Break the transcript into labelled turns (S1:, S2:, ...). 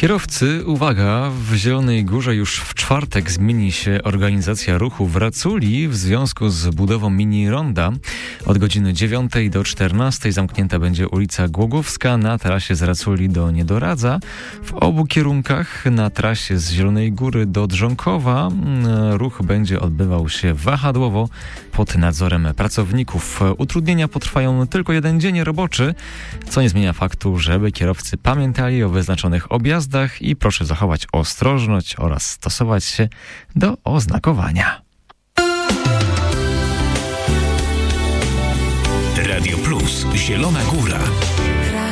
S1: Kierowcy, uwaga, w Zielonej Górze już w czwartek zmieni się organizacja ruchu w Raculi w związku z budową mini-ronda. Od godziny 9 do 14 zamknięta będzie ulica Głogowska na trasie z Raculi do Niedoradza. W obu kierunkach na trasie z Zielonej Góry do Drzonkowa ruch będzie odbywał się wahadłowo pod nadzorem pracowników. Utrudnienia potrwają tylko jeden dzień roboczy, co nie zmienia faktu, żeby kierowcy pamiętali o wyznaczonych objazdach i proszę zachować ostrożność oraz stosować się do oznakowania.
S2: Radio Plus, Zielona Góra.